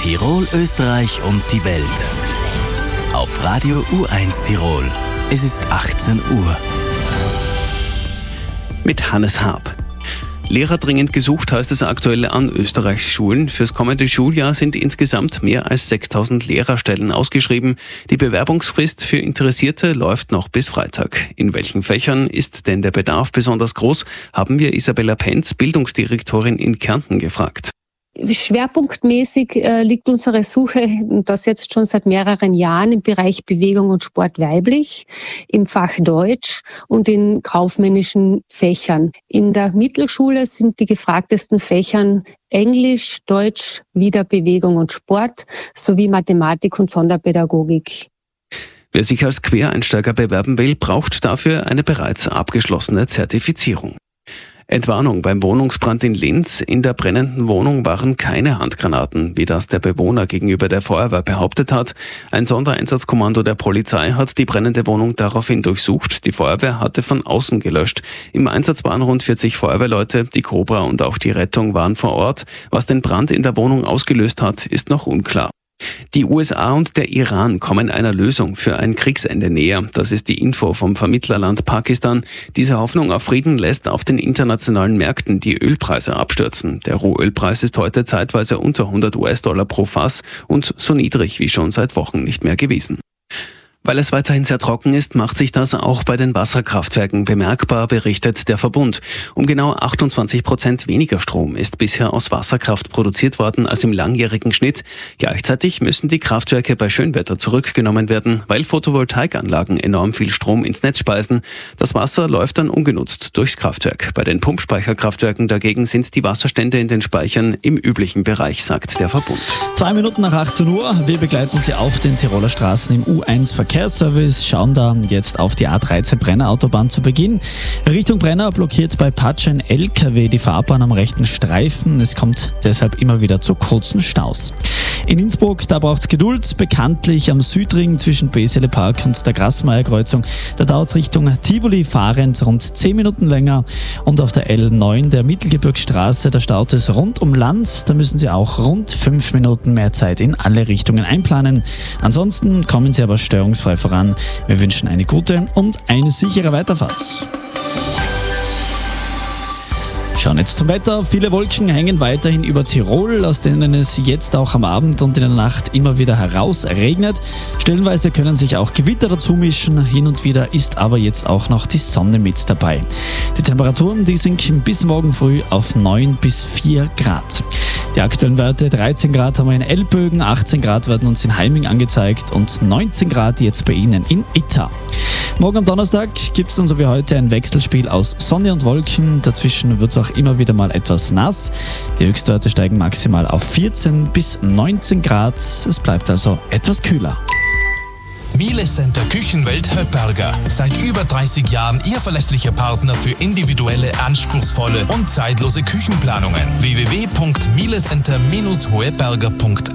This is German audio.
Tirol, Österreich und die Welt. Auf Radio U1 Tirol. Es ist 18 Uhr. Mit Hannes Haab. Lehrer dringend gesucht heißt es aktuell an Österreichs Schulen. Fürs kommende Schuljahr sind insgesamt mehr als 6.000 Lehrerstellen ausgeschrieben. Die Bewerbungsfrist für Interessierte läuft noch bis Freitag. In welchen Fächern ist denn der Bedarf besonders groß, haben wir Isabella Penz, Bildungsdirektorin in Kärnten, gefragt. Schwerpunktmäßig liegt unsere Suche, und das jetzt schon seit mehreren Jahren, im Bereich Bewegung und Sport weiblich, im Fach Deutsch und in kaufmännischen Fächern. In der Mittelschule sind die gefragtesten Fächern Englisch, Deutsch, wieder Bewegung und Sport sowie Mathematik und Sonderpädagogik. Wer sich als Quereinsteiger bewerben will, braucht dafür eine bereits abgeschlossene Zertifizierung. Entwarnung beim Wohnungsbrand in Linz. In der brennenden Wohnung waren keine Handgranaten, wie das der Bewohner gegenüber der Feuerwehr behauptet hat. Ein Sondereinsatzkommando der Polizei hat die brennende Wohnung daraufhin durchsucht. Die Feuerwehr hatte von außen gelöscht. Im Einsatz waren rund 40 Feuerwehrleute. Die Cobra und auch die Rettung waren vor Ort. Was den Brand in der Wohnung ausgelöst hat, ist noch unklar. Die USA und der Iran kommen einer Lösung für ein Kriegsende näher. Das ist die Info vom Vermittlerland Pakistan. Diese Hoffnung auf Frieden lässt auf den internationalen Märkten die Ölpreise abstürzen. Der Rohölpreis ist heute zeitweise unter 100 US-Dollar pro Fass und so niedrig wie schon seit Wochen nicht mehr gewesen. Weil es weiterhin sehr trocken ist, macht sich das auch bei den Wasserkraftwerken bemerkbar, berichtet der Verbund. Um genau 28% weniger Strom ist bisher aus Wasserkraft produziert worden als im langjährigen Schnitt. Gleichzeitig müssen die Kraftwerke bei Schönwetter zurückgenommen werden, weil Photovoltaikanlagen enorm viel Strom ins Netz speisen. Das Wasser läuft dann ungenutzt durchs Kraftwerk. Bei den Pumpspeicherkraftwerken dagegen sind die Wasserstände in den Speichern im üblichen Bereich, sagt der Verbund. 2 Minuten nach 18 Uhr. Wir begleiten Sie auf den Tiroler Straßen im U1-Verkehrsservice, schauen da jetzt auf die A13 Brenner Autobahn zu Beginn. Richtung Brenner blockiert bei Patsch ein LKW die Fahrbahn am rechten Streifen. Es kommt deshalb immer wieder zu kurzen Staus. In Innsbruck, da braucht es Geduld, bekanntlich am Südring zwischen Besele Park und der Grassmeier-Kreuzung. Da dauert es Richtung Tivoli fahrend rund 10 Minuten länger. Und auf der L9 der Mittelgebirgsstraße, da staut es rund um Land. Da müssen Sie auch rund 5 Minuten mehr Zeit in alle Richtungen einplanen. Ansonsten kommen Sie aber störungsfrei voran. Wir wünschen eine gute und eine sichere Weiterfahrt. Schauen jetzt zum Wetter. Viele Wolken hängen weiterhin über Tirol, aus denen es jetzt auch am Abend und in der Nacht immer wieder herausregnet. Stellenweise können sich auch Gewitter dazu mischen. Hin und wieder ist aber jetzt auch noch die Sonne mit dabei. Die Temperaturen, die sinken bis morgen früh auf 9 bis 4 Grad. Die aktuellen Werte: 13 Grad haben wir in Elbögen, 18 Grad werden uns in Heiming angezeigt und 19 Grad jetzt bei Ihnen in Itta. Morgen am Donnerstag gibt es dann so wie heute ein Wechselspiel aus Sonne und Wolken. Dazwischen wird es auch immer wieder mal etwas nass. Die Höchstwerte steigen maximal auf 14 bis 19 Grad. Es bleibt also etwas kühler. Miele Center Küchenwelt Höpperger. Seit über 30 Jahren Ihr verlässlicher Partner für individuelle, anspruchsvolle und zeitlose Küchenplanungen. www.mielecenter-hoeberger.at